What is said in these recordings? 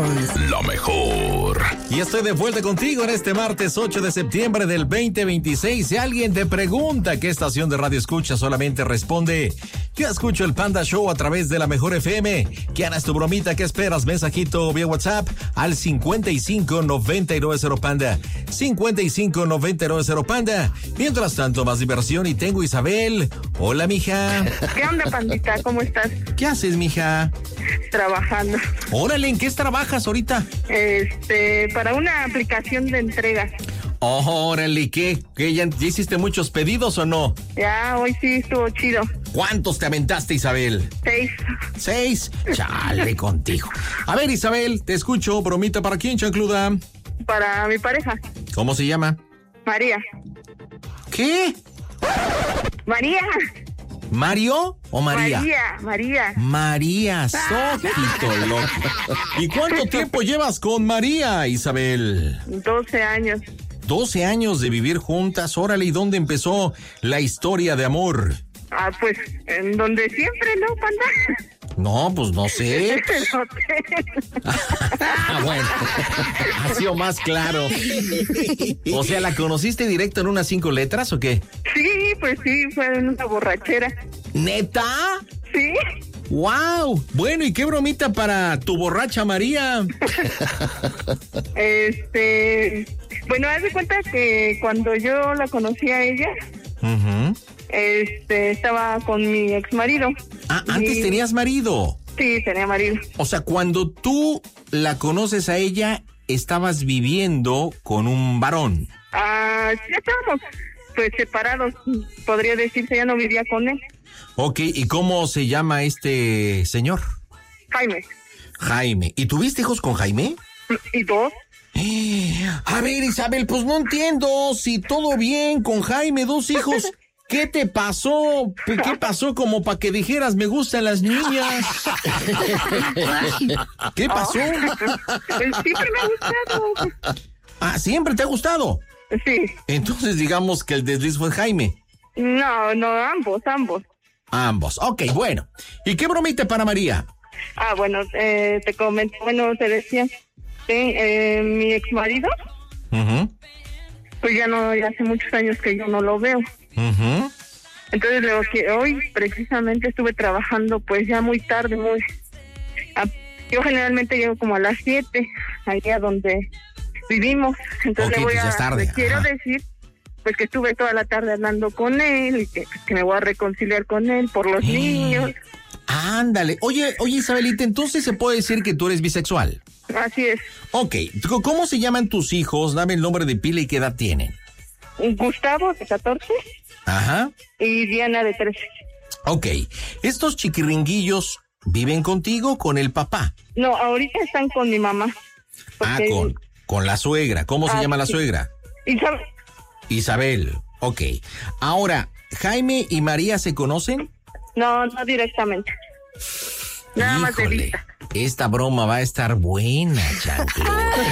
La mejor. Y estoy de vuelta contigo en este martes 8 de septiembre del 2026. Si alguien te pregunta qué estación de radio escucha, solamente responde: yo escucho el Panda Show a través de La Mejor FM. ¿Quién es tu bromita? ¿Qué esperas? Mensajito vía WhatsApp al 55-990 Panda. 55-990 Panda. Mientras tanto, más diversión y tengo Isabel. Hola, mija. ¿Qué onda, pandita? ¿Cómo estás? ¿Qué haces, mija? Trabajando. Órale, ¿en qué trabajas ahorita? Para una aplicación de entrega. Órale, ¿qué? ¿Ya hiciste muchos pedidos o no? Ya, hoy sí estuvo chido. ¿Cuántos te aventaste, Isabel? 6. 6. Chale contigo. A ver, Isabel, te escucho. Bromita, ¿para quién, chancluda? Para mi pareja. ¿Cómo se llama? María. ¿Qué? María. ¿Mario o María? María. María, Sojito loco. ¿Y cuánto tiempo llevas con María, Isabel? 12 años. 12 años de vivir juntas. Órale, ¿y dónde empezó la historia de amor? Pues en donde siempre, ¿no, panda? No, pues no sé. Es el hotel. Bueno, ha sido más claro. O sea, ¿la conociste directo en unas 5 letras o qué? Sí, pues sí, fue en una borrachera. ¿Neta? Sí. ¡Wow! Bueno, ¿y qué bromita para tu borracha María? Bueno, haz de cuenta que cuando yo la conocí a ella, estaba con mi ex marido. Ah, antes tenías marido. Sí, tenía marido. O sea, cuando tú la conoces a ella, estabas viviendo con un varón. Ya estábamos pues separados, podría decirse, ya no vivía con él. Ok, ¿y cómo se llama este señor? Jaime. Jaime. ¿Y tuviste hijos con Jaime? ¿Y 2? A ver, Isabel, pues no entiendo. Si todo bien con Jaime, 2 hijos, ¿qué te pasó? ¿Qué pasó como para que dijeras me gustan las niñas? ¿Qué pasó? Siempre me ha gustado. Ah, ¿siempre te ha gustado? Sí. Entonces digamos que el desliz fue Jaime. No, ambos. Ambos. Ok, bueno. ¿Y qué bromita para María? Bueno, te comento, te decía que mi ex marido, pues ya hace muchos años que yo no lo veo. Entonces, lo que hoy precisamente estuve trabajando, pues ya muy tarde, yo generalmente llego como a las 7, allá donde vivimos. Entonces okay, pues quiero decir, pues que estuve toda la tarde hablando con él y que me voy a reconciliar con él por los niños. Ándale. Oye, Isabelita, entonces se puede decir que tú eres bisexual. Así es. Ok, ¿cómo se llaman tus hijos? Dame el nombre de pila y qué edad tienen. Gustavo, de 14. Ajá. Y Diana, de 13. Ok, ¿estos chiquiringuillos viven contigo o con el papá? No, ahorita están con mi mamá. Con la suegra. ¿Cómo se llama la suegra? Isabel. Ok. Ahora, ¿Jaime y María se conocen? No directamente. Nada más de vista. Esta broma va a estar buena, chanclo.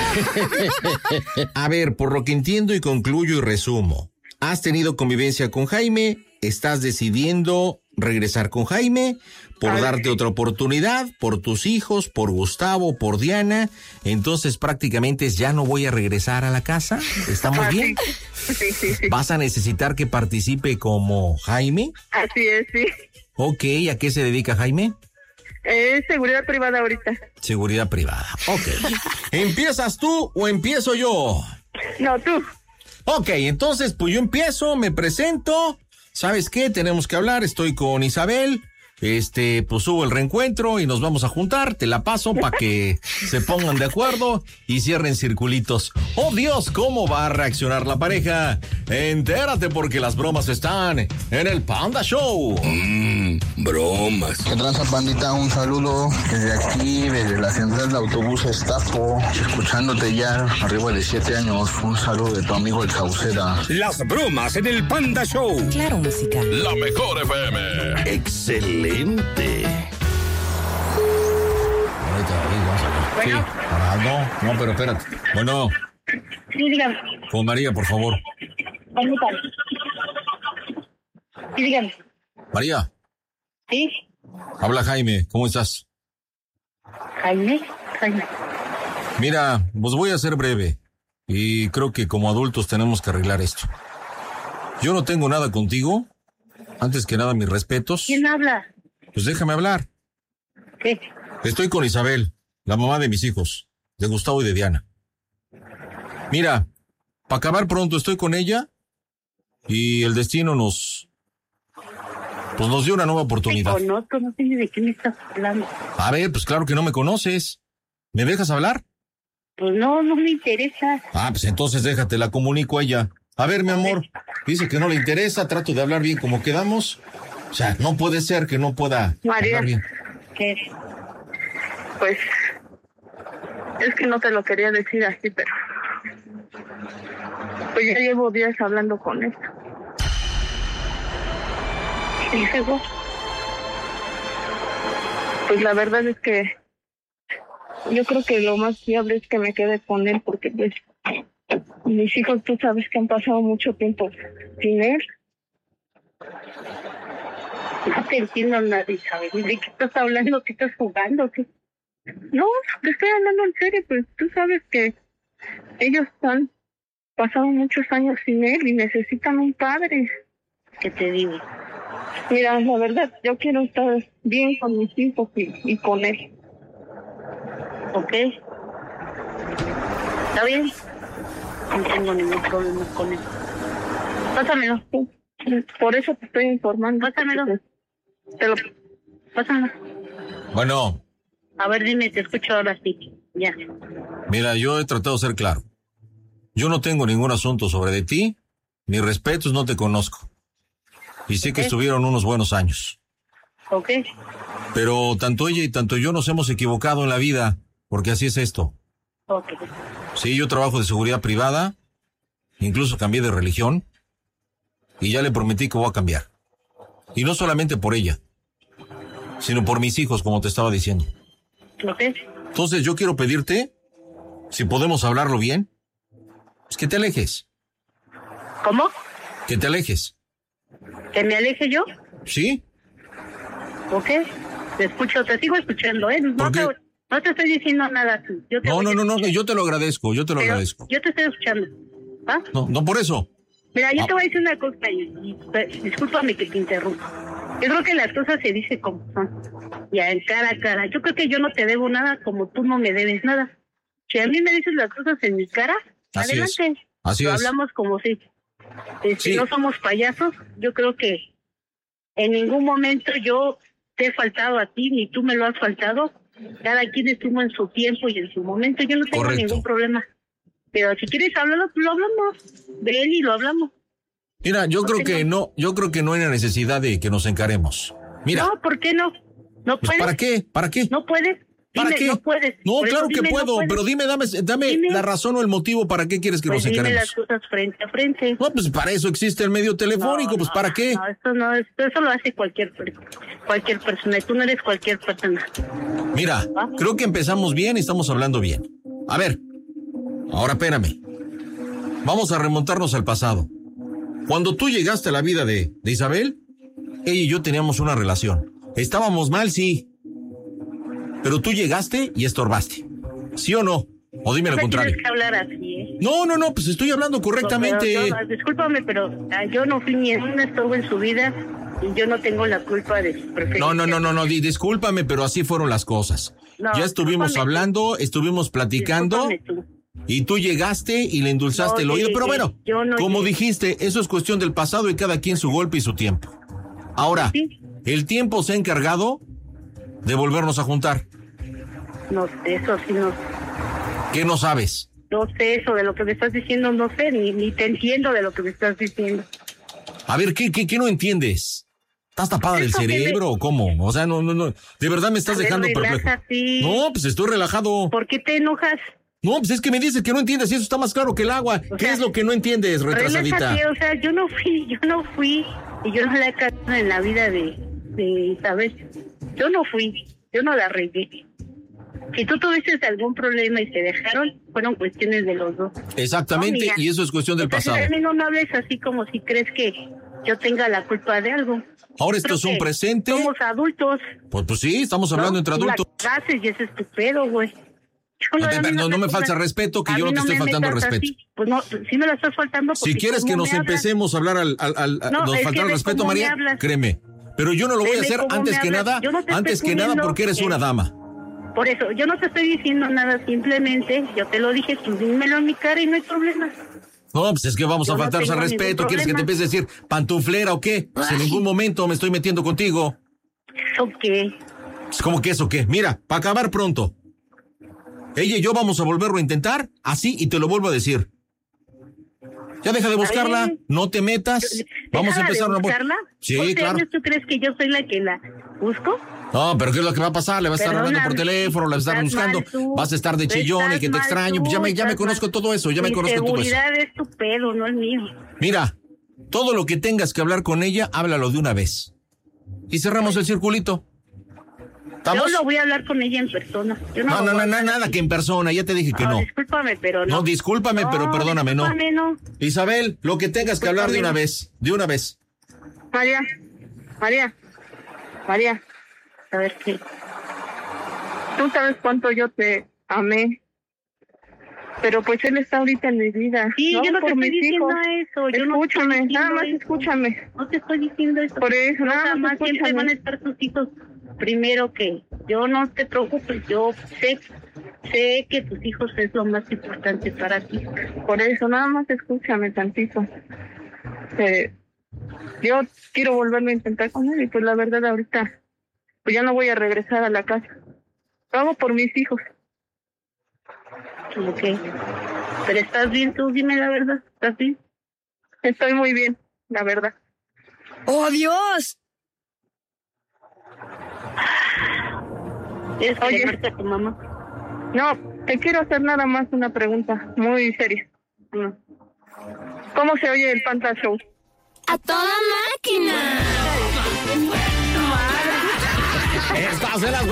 A ver, por lo que entiendo y concluyo y resumo. Has tenido convivencia con Jaime, estás decidiendo regresar con Jaime por darte otra oportunidad, por tus hijos, por Gustavo, por Diana. Entonces prácticamente ya no voy a regresar a la casa. ¿Estamos bien? Sí. ¿Vas a necesitar que participe como Jaime? Así es, sí. Ok, ¿a qué se dedica Jaime? Seguridad privada ahorita. Seguridad privada, ok. ¿Empiezas tú o empiezo yo? No, tú. Ok, entonces pues yo empiezo, me presento. ¿Sabes qué? Tenemos que hablar, estoy con Isabel. Pues hubo el reencuentro y nos vamos a juntar. Te la paso para que se pongan de acuerdo y cierren circulitos. ¡Oh, Dios! ¿Cómo va a reaccionar la pareja? Entérate porque las bromas están en el Panda Show. Bromas. ¿Qué tranza, pandita? Un saludo desde aquí, desde la central de autobuses Tapo, escuchándote ya arriba de 7 años. Un saludo de tu amigo el Sauceda. Las bromas en el Panda Show. Claro, música. La Mejor FM. Excelente. Bueno. No, pero espérate. Bueno. Sí, dígame. Con María, por favor. Permítame. Sí, dígame. María. Sí. Habla Jaime, ¿cómo estás? Jaime. Mira, pues voy a ser breve. Y creo que como adultos tenemos que arreglar esto. Yo no tengo nada contigo. Antes que nada, mis respetos. ¿Quién habla? Pues déjame hablar. ¿Qué? Estoy con Isabel, la mamá de mis hijos, de Gustavo y de Diana. Mira, para acabar pronto estoy con ella y el destino nos dio una nueva oportunidad. Te conozco, no sé ni de qué me estás hablando. A ver, pues claro que no me conoces. ¿Me dejas hablar? Pues no me interesa. Ah, pues entonces déjate, la comunico a ella. A ver, mi amor, dice que no le interesa, trato de hablar bien como quedamos. O sea, no puede ser que no pueda María, hablar bien. ¿Qué? pues es que no te lo quería decir así, pero pues ya llevo días hablando con él. ¿Y luego? Pues la verdad es que yo creo que lo más viable es que me quede con él, porque pues mis hijos, tú sabes que han pasado mucho tiempo sin él. No te entiendo nada, Isabel. ¿De qué estás hablando? ¿Qué estás jugando? ¿Qué? No, te estoy hablando en serio, pues tú sabes que ellos han pasado muchos años sin él y necesitan un padre. ¿Qué te digo? Mira, la verdad, yo quiero estar bien con mis hijos y con él. ¿Ok? ¿Está bien? No tengo ningún problema con él. Pásamelo. Por eso te estoy informando. Pásamelo. Pásamelo. Bueno, A ver, dime, te escucho ahora sí. Ya. mira, yo he tratado de ser claro. Yo no tengo ningún asunto sobre de ti, ni respetos, no te conozco. Y sé que estuvieron unos buenos años. ¿Ok? Pero tanto ella y tanto yo nos hemos equivocado en la vida, porque así es esto. Ok. Sí, yo trabajo de seguridad privada, incluso cambié de religión, y ya le prometí que voy a cambiar. Y no solamente por ella, sino por mis hijos, como te estaba diciendo. ¿Ok? Entonces yo quiero pedirte, si podemos hablarlo bien, pues que te alejes, ¿Cómo? que te alejes. ¿Que me aleje yo? ¿Sí? ¿Ok? Te escucho, te sigo escuchando, ¿eh? ¿Por qué? No te estoy diciendo nada. Yo te No, voy a no, escuchar. yo te lo agradezco, yo te lo Pero agradezco. Yo te estoy escuchando. ¿Ah? No por eso. Mira, yo te voy a decir una cosa y discúlpame que te interrumpa. Yo creo que las cosas se dicen como son. Ya, en cara a cara. Yo creo que yo no te debo nada como tú no me debes nada. Si a mí me dices las cosas en mi cara, Así adelante. es, así Lo es. hablamos como si Sí. no somos payasos. Yo creo que en ningún momento yo te he faltado a ti, ni tú me lo has faltado. Cada quien estuvo en su tiempo y en su momento. Yo no tengo Correcto. ningún problema. Pero si quieres hablarlo, pues lo hablamos. De él y lo hablamos. Mira, yo creo que no hay la necesidad de que nos encaremos. Mira, No, ¿por qué no? ¿No pues puedes? ¿para qué? ¿Para qué? ¿No puedes? ¿Para Dime, qué? no puedes. No, Por eso claro que dime, no puedo, puedes. pero dame Dime. la razón o el motivo para qué quieres que Pues nos dime las encaremos. cosas frente a frente. No, pues para eso existe el medio telefónico, pues ¿para qué? No, eso lo hace cualquier persona. Y tú no eres cualquier persona. Mira, creo que empezamos bien y estamos hablando bien. A ver, ahora espérame. Vamos a remontarnos al pasado. Cuando tú llegaste a la vida de Isabel, ella y yo teníamos una relación. Estábamos mal, sí. Pero tú llegaste y estorbaste. ¿Sí o no? O dime lo No contrario. tienes que hablar así, ¿eh? No, pues estoy hablando correctamente. Pero discúlpame, pero yo no fui ni en un estorbo en su vida y yo no tengo la culpa de su preferencia. No, discúlpame, pero así fueron las cosas. No, Ya estuvimos discúlpame hablando, estuvimos platicando. Discúlpame tú. Y tú llegaste y le endulzaste el No oído, pero llegué, bueno, yo no como llegué. dijiste, eso es cuestión del pasado y cada quien su golpe y su tiempo. Ahora, Sí. el tiempo se ha encargado de volvernos a juntar. No sé, eso sí no. ¿Qué no sabes? No sé eso de lo que me estás diciendo, no sé, ni te entiendo de lo que me estás diciendo. A ver, ¿qué no entiendes? ¿Estás tapada del Eso que cerebro o cómo? O sea, no, de verdad me estás A ver, dejando perplejo. relájate. No, pues estoy relajado. ¿Por qué te enojas? No, pues es que me dices que no entiendes y eso está más claro que el agua. O ¿Qué sea, es lo que no entiendes, retrasadita? Relájate, o sea, yo no fui y yo no la he cagado en la vida de Isabel. Yo no la regué. Si tú tuviste algún problema y se dejaron, fueron cuestiones de los dos. Exactamente, No, mía. y eso es cuestión del Entonces, pasado. a mí no me hables así como si crees que yo tenga la culpa de algo. Ahora esto Creo es un que presente. Somos adultos. Pues sí, estamos hablando ¿no? entre Tú la adultos. haces y ese es tu pedo, güey. No me falta respeto, que yo no te estoy faltando el respeto. Así. Pues no, si me la estás faltando. Si quieres que nos empecemos a hablar nos falta el respeto, María, créeme. Pero yo no lo voy a hacer antes que nada porque eres una dama. Por eso, yo no te estoy diciendo nada, simplemente yo te lo dije, tú dímelo en mi cara y no hay problema. No, pues es que vamos a faltarse al respeto. ¿Quieres que te empiece a decir pantuflera o qué? Pues en ningún momento me estoy metiendo contigo. ¿Eso qué? ¿Cómo que eso qué? Mira, para acabar pronto. Ella y yo vamos a volverlo a intentar, así, y te lo vuelvo a decir. Ya deja de buscarla, no te metas. Vamos a empezar una buscarla. Sí, claro. ¿Tú crees que yo soy la que la busco? No, pero ¿qué es lo que va a pasar? Le vas a estar hablando por teléfono, le vas a estar buscando, vas a estar de chillón y que te extraño. Pues ya me conozco todo eso, ya me conozco todo eso. Seguridad es tu pedo, no es mío. Mira, todo lo que tengas que hablar con ella, háblalo de una vez. Y cerramos el circulito. ¿Estamos? Yo lo voy a hablar con ella en persona. No, nada que en persona, ya te dije que no. Discúlpame, pero no. No, discúlpame, pero perdóname, no. Isabel, lo que tengas que hablar de una vez, María. A ver qué. Tú sabes cuánto yo te amé. Pero pues él está ahorita en mi vida. Sí, ¿no? Yo no por te estoy diciendo eso. Escúchame, nada más escúchame. No te estoy diciendo eso. Por eso, nada más siempre van a estar tus hijos primero que yo. No te preocupes, yo sé que tus hijos es lo más importante para ti. Por eso, nada más escúchame tantito. Yo quiero volverlo a intentar con él y pues la verdad ahorita pues ya no voy a regresar a la casa. Lo hago por mis hijos. Ok. Pero ¿estás bien tú? Dime la verdad. ¿Estás bien? Estoy muy bien, la verdad. ¡Oh, Dios! ¿Quieres que llamarte a tu mamá? No, te quiero hacer nada más una pregunta muy seria. ¿Cómo se oye el Panda Show? ¡A toda máquina! Estás en las